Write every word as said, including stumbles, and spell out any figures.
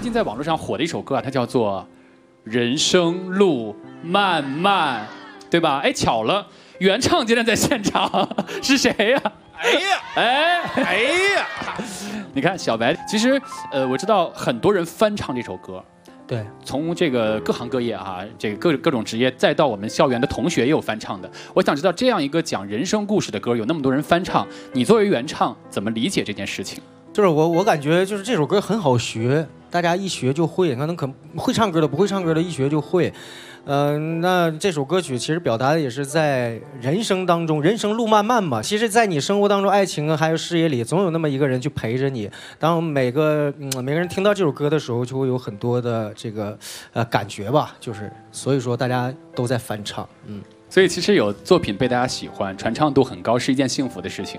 近在网络上火的一首歌啊，它叫做《人生路漫漫》，对吧？哎，巧了，原唱竟然在现场，是谁呀、啊？ 哎呀， 哎哎呀， 你看小白，其实呃，我知道很多人翻唱这首歌。 对， 从这个各行各业啊，这个各各种职业，再到我们校园的同学也有翻唱的。我想知道，这样一个讲人生故事的歌，有那么多人翻唱，你作为原唱怎么理解这件事情？ 就是我我感觉就是这首歌很好学，大家一学就会。可能可会唱歌的不会唱歌的，一学就会。嗯、呃，那这首歌曲其实表达的也是在人生当中，人生路漫漫嘛。其实，在你生活当中，爱情啊，还有事业里，总有那么一个人去陪着你。当每个嗯每个人听到这首歌的时候，就会有很多的这个呃感觉吧。就是所以说，大家都在翻唱，嗯。 所以其实有作品被大家喜欢，传唱度很高，是一件幸福的事情。